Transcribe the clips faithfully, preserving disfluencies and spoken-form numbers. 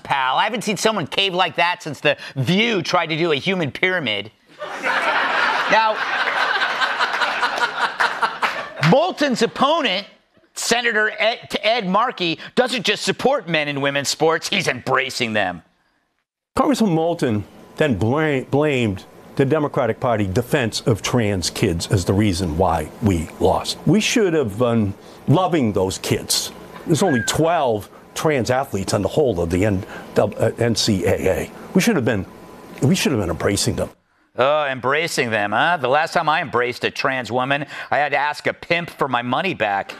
pal. I haven't seen someone cave like that since The View tried to do a human pyramid. Now, Moulton's opponent, Senator Ed, Ed Markey, doesn't just support men and women's sports, he's embracing them. Congressman Moulton then bl- blamed the Democratic Party defense of trans kids as the reason why we lost. We should have been loving those kids. There's only twelve trans athletes on the whole of the N C A A. We should have been, we should have been embracing them. Oh, embracing them, huh? The last time I embraced a trans woman, I had to ask a pimp for my money back.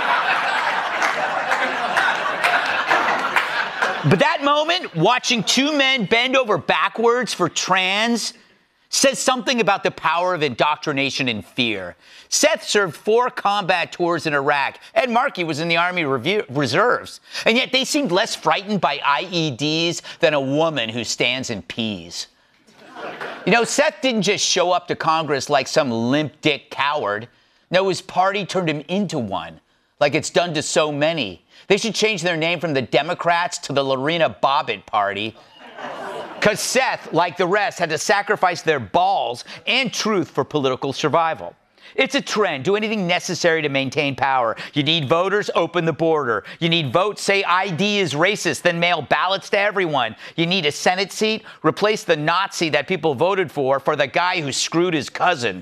But that moment, watching two men bend over backwards for trans, says something about the power of indoctrination and fear. Seth served four combat tours in Iraq. Ed Markey was in the Army Review- Reserves. And yet they seemed less frightened by I E Ds than a woman who stands in peas. You know, Seth didn't just show up to Congress like some limp dick coward. No, his party turned him into one, like it's done to so many. They should change their name from the Democrats to the Lorena Bobbitt Party. Because Seth, like the rest, had to sacrifice their balls and truth for political survival. It's a trend. Do anything necessary to maintain power. You need voters, open the border. You need votes, say I D is racist, then mail ballots to everyone. You need a Senate seat, replace the Nazi that people voted for for the guy who screwed his cousin.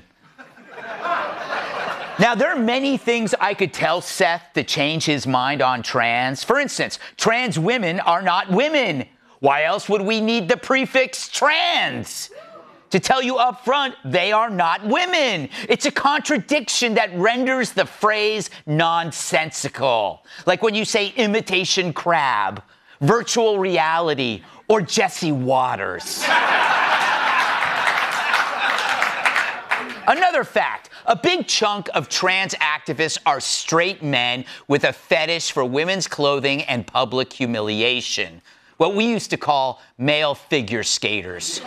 Now, there are many things I could tell Seth to change his mind on trans. For instance, trans women are not women. Why else would we need the prefix trans? To tell you up front, they are not women. It's a contradiction that renders the phrase nonsensical. Like when you say imitation crab, virtual reality, or Jesse Waters. Another fact, a big chunk of trans activists are straight men with a fetish for women's clothing and public humiliation. What we used to call male figure skaters.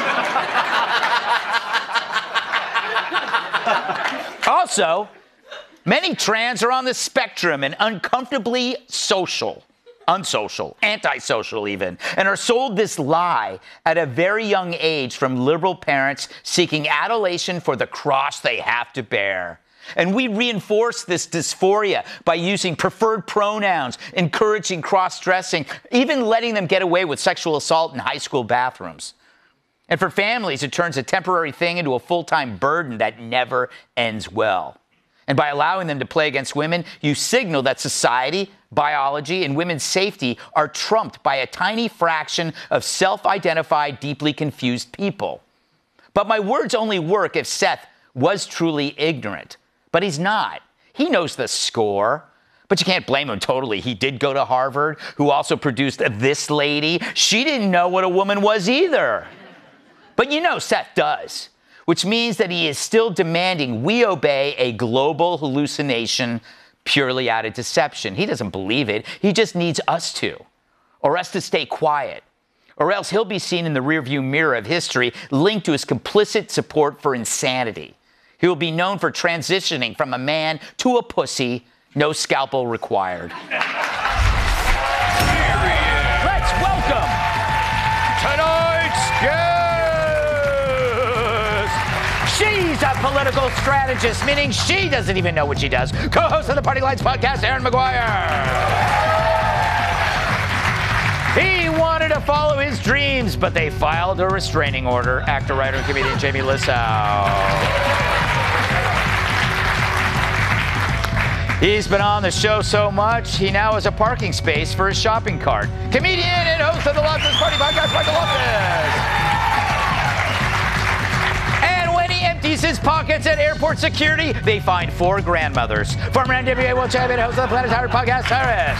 Also, many trans are on the spectrum and uncomfortably social, unsocial, antisocial even, and are sold this lie at a very young age from liberal parents seeking adulation for the cross they have to bear. And we reinforce this dysphoria by using preferred pronouns, encouraging cross-dressing, even letting them get away with sexual assault in high school bathrooms. And for families, it turns a temporary thing into a full-time burden that never ends well. And by allowing them to play against women, you signal that society, biology, and women's safety are trumped by a tiny fraction of self-identified, deeply confused people. But my words only work if Seth was truly ignorant. But he's not. He knows the score. But you can't blame him totally. He did go to Harvard, who also produced this lady. She didn't know what a woman was either. But you know Seth does, which means that he is still demanding we obey a global hallucination purely out of deception. He doesn't believe it. He just needs us to, or us to stay quiet, or else he'll be seen in the rearview mirror of history linked to his complicit support for insanity. He will be known for transitioning from a man to a pussy, no scalpel required. Let's welcome tonight's guest. She's a political strategist, meaning she doesn't even know what she does. Co-host of the Party Lines podcast, Aaron McGuire. He wanted to follow his dreams, but they filed a restraining order. Actor, writer, and comedian Jamie Lissow. He's been on the show so much, he now has a parking space for his shopping cart. Comedian and host of the Loftus Party podcast, Michael Loftus. And when he empties his pockets at airport security, they find four grandmothers. Former N W A World Champion, host of the Planet Howard podcast, Cyrus.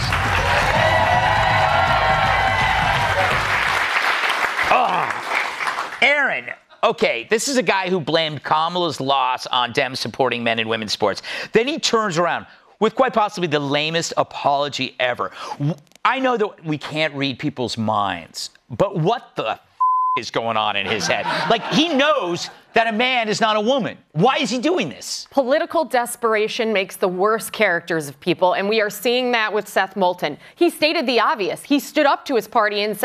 Oh, Aaron. Okay, this is a guy who blamed Kamala's loss on Dems supporting men in women's sports. Then he turns around with quite possibly the lamest apology ever. I know that we can't read people's minds, but what the f- is going on in his head? Like, he knows that a man is not a woman. Why is he doing this? Political desperation makes the worst characters of people, and we are seeing that with Seth Moulton. He stated the obvious. He stood up to his party and said,